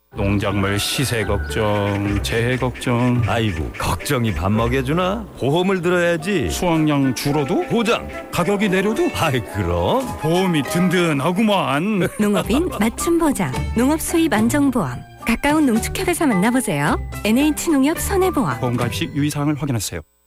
농작물 시세 걱정, 재해 걱정. 아이고, 걱정이 밥 먹여주나? 보험을 들어야지. 수확량 줄어도? 보장. 가격이 내려도? 아이, 그럼. 보험이 든든하구만. 농업인 맞춤 보장, 농업 수입 안정보험. 가까운 농축협에서 만나보세요. NH농협 손해보험. 보험 가입 시 유의사항을 확인하세요.